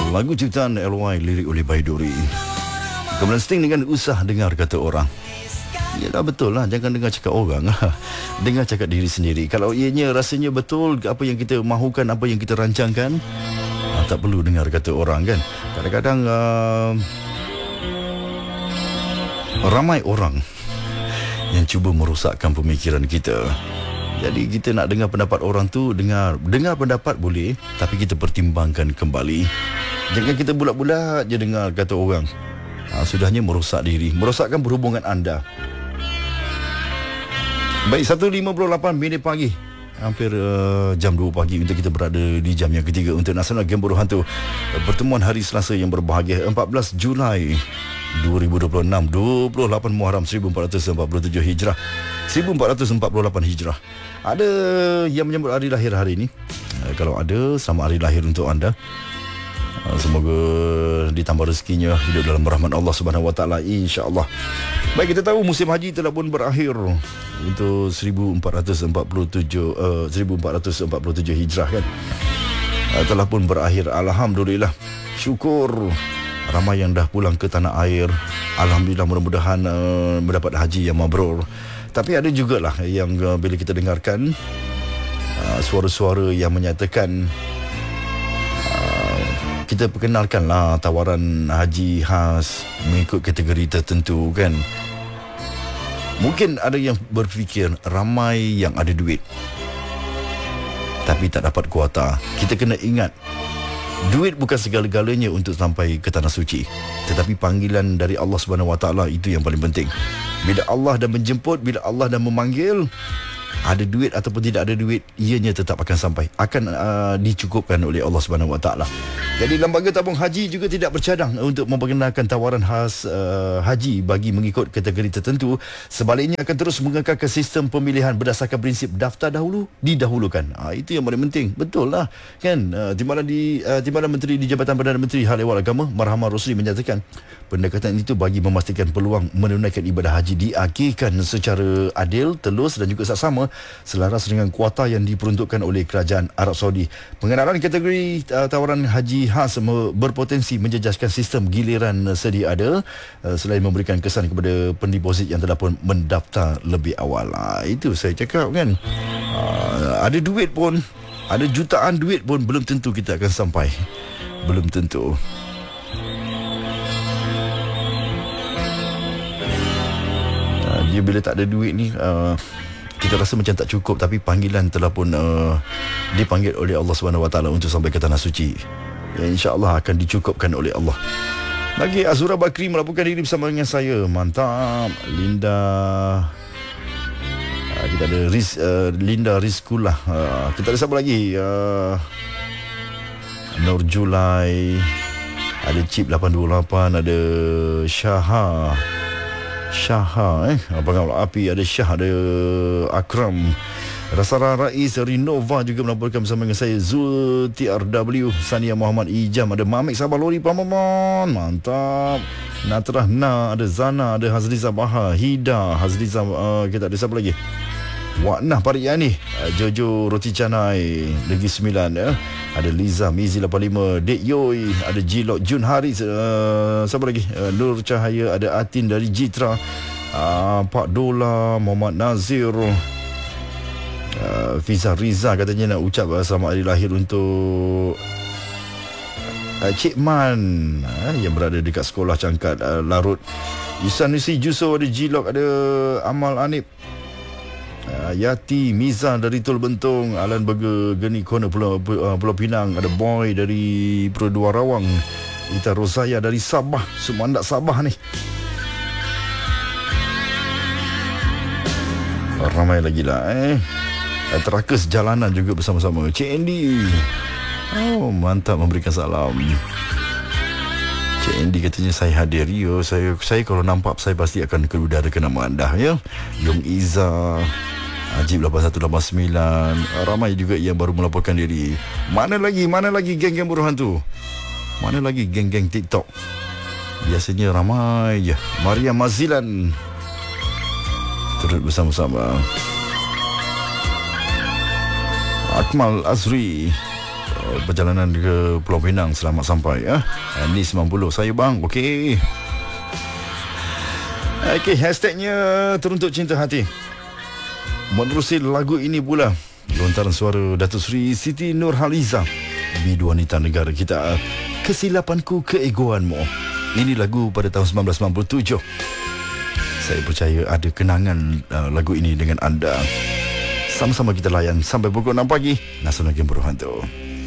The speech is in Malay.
Lagu ciptaan LY, lirik oleh Baiduri. Kemudian Sting dengan Usah Dengar Kata Orang. Yalah, betul lah, jangan dengar cakap orang lah. Dengar cakap diri sendiri. Kalau ianya rasanya betul apa yang kita mahukan, apa yang kita rancangkan, tak perlu dengar kata orang kan. Kadang-kadang ramai orang yang cuba merosakkan pemikiran kita. Jadi kita nak dengar pendapat orang tu, dengar pendapat boleh, tapi kita pertimbangkan kembali. Jangan kita bulat-bulat je dengar kata orang. Sudahnya merosak diri, merosakkan perhubungan anda. Baik, 1.58 pagi, hampir jam 2 pagi untuk kita berada di jam yang ketiga untuk Nasional Game Buruh Hantu. Pertemuan hari Selasa yang berbahagia, 14 Julai 2026, 28 Muharram 1447 Hijrah, 1448 Hijrah. Ada yang menyambut hari lahir hari ini? Kalau ada, selamat hari lahir untuk anda. Semoga ditambah rezekinya, hidup dalam rahmat Allah Subhanahu Wa Taala, insya-Allah. Baik, kita tahu musim haji telah pun berakhir untuk 1447 Hijrah kan. Telah pun berakhir, alhamdulillah. Syukur ramai yang dah pulang ke tanah air. Alhamdulillah, mudah-mudahan mendapat haji yang mabrur. Tapi ada jugalah yang bila kita dengarkan suara-suara yang menyatakan, kita perkenalkanlah tawaran haji khas mengikut kategori tertentu kan. Mungkin ada yang berfikir ramai yang ada duit tapi tak dapat kuota. Kita kena ingat, duit bukan segala-galanya untuk sampai ke tanah suci, tetapi panggilan dari Allah Subhanahu Wa Taala itu yang paling penting. Bila Allah dah menjemput, bila Allah dah memanggil, ada duit ataupun tidak ada duit, ianya tetap akan sampai, akan dicukupkan oleh Allah Subhanahu Wa Taala. Jadi lembaga tabung haji juga tidak bercadang untuk memperkenalkan tawaran khas haji bagi mengikut kategori tertentu. Sebaliknya akan terus mengekalkan sistem pemilihan berdasarkan prinsip daftar dahulu didahulukan. Itu yang paling penting. Betul lah kan. Timbalan Menteri di Jabatan Perdana Menteri Hal Ehwal Agama Marhamah Rosli menyatakan pendekatan itu bagi memastikan peluang menunaikan ibadah haji diakhirkan secara adil, telus dan juga saksama selaras dengan kuota yang diperuntukkan oleh Kerajaan Arab Saudi. Pengenalan kategori tawaran haji khas berpotensi menjejaskan sistem giliran sedia ada, selain memberikan kesan kepada pendeposit yang telah pun mendaftar lebih awal. Itu saya cakap kan. Ada duit pun, ada jutaan duit pun belum tentu kita akan sampai. Belum tentu. Dia bila tak ada duit ni, kita rasa macam tak cukup, tapi panggilan telah pun dipanggil oleh Allah Subhanahu Wa Taala untuk sampai ke tanah suci. Ya, insya-Allah akan dicukupkan oleh Allah. Lagi Azura Bakri melaporkan diri bersama dengan saya. Mantap. Linda, kita ada Linda Rizkullah. Kita ada siapa lagi? Nur Julai, ada Chip 828, ada Syaha, Abang Api, ada Syah, ada Akram, Rasara Rais, Rinova juga melaporkan bersama dengan saya. Zul TRW, Sania Muhammad Ijam, ada Mamik Sabah Lori Pamaman, mantap. Natrah Na, ada Zana, ada Hazriza Baha, Hida Hazriza, kita ada siapa lagi? Waknah Pariani, Jojo Roti Canai, Negeri 9 ya. Ada Liza Mizi 85, Dek Yoi, ada Jilok Jun Haris, siapa lagi? Nur Cahaya, ada Atin dari Jitra, Pak Dola, Muhammad Nazir, Fiza Riza katanya nak ucap selamat hari lahir untuk Cik Man yang berada dekat sekolah Cangkat Larut. Isanusi Juso, ada Jilok, ada Amal Anip, Yati Miza dari Tul Bentong, Alan Burger Geni Corner Pulau Pinang, ada Boy dari Perdua Rawang, Ita Rosaya dari Sabah, semua anak Sabah ni. Ramai lagi lah Terakas Jalanan juga bersama-sama. Cik Andy, mantap, memberikan salam. Cik Andy katanya saya hadir. Yo, saya kalau nampak saya pasti akan keludarkan nama anda ya. Yung Iza, Ajib 8189, ramai juga yang baru melaporkan diri. Mana lagi geng-geng buruh hantu? Mana lagi geng-geng TikTok? Biasanya ramai je. Maria Mazilan turut bersama-sama. Akmal Azri, perjalanan ke Pulau Pinang selamat sampai ya. Ni 90 saya bang. Okey. Okey, hashtagnya teruntuk cinta hati. Menerusi lagu ini pula lontaran suara Datuk Seri Siti Nurhaliza, bidu wanita negara kita. Kesilapanku keegoanmu. Ini lagu pada tahun 1997. Saya percaya ada kenangan lagu ini dengan anda. Sama-sama kita layan sampai pukul 6 pagi. Nasional Game Berhantu.